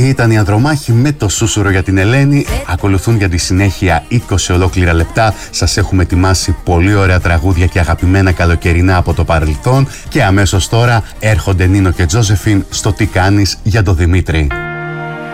Ήταν η Ανδρομάχη με το Σούσουρο για την Ελένη. Ακολουθούν για τη συνέχεια 20 ολόκληρα λεπτά. Σας έχουμε ετοιμάσει πολύ ωραία τραγούδια και αγαπημένα καλοκαιρινά από το παρελθόν. Και αμέσως τώρα έρχονται Νίνο και Τζόζεφιν στο Τι κάνεις για το Δημήτρη.